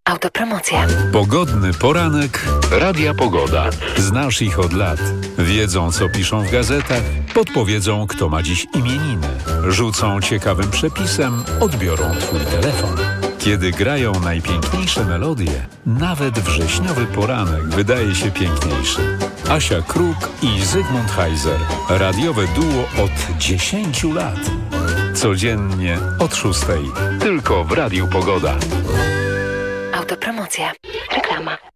Autopromocja. Pogodny poranek Radia Pogoda. Znasz ich od lat. Wiedzą, co piszą w gazetach, podpowiedzą, kto ma dziś imieniny. Rzucą ciekawym przepisem, odbiorą twój telefon. Kiedy grają najpiękniejsze melodie, nawet wrześniowy poranek wydaje się piękniejszy. Asia Kruk i Zygmunt Heiser. Radiowe duo od 10 lat. Codziennie od 6. Tylko w Radiu Pogoda. Autopromocja. Reklama.